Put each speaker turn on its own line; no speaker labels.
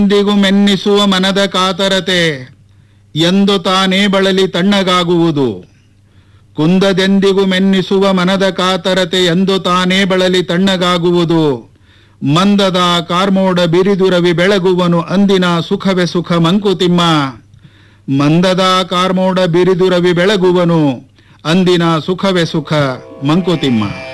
ಎಂದಿಗೂ ಮೆನ್ನಿಸುವ ಮನದ ಕಾತರತೆ ಎಂದು ತಾನೇ ಬಳಲಿ ತಣ್ಣಗಾಗುವುದು. ಕುಂದದೆಂದಿಗೂ ಮೆನ್ನಿಸುವ ಮನದ ಕಾತರತೆ ಎಂದು ತಾನೇ ಬಳಲಿ ತಣ್ಣಗಾಗುವುದು. ಮಂದದ ಕಾರ್ಮೋಡ ಬಿರಿದು ರವಿ ಬೆಳಗುವನು ಅಂದಿನ ಸುಖವೇ ಸುಖ ಮಂಕುತಿಮ್ಮ. ಮಂದದ ಕಾರ್ಮೋಡ ಬಿರಿದು ರವಿ ಬೆಳಗುವನು ಅಂದಿನ ಸುಖವೇ ಸುಖ ಮಂಕುತಿಮ್ಮ.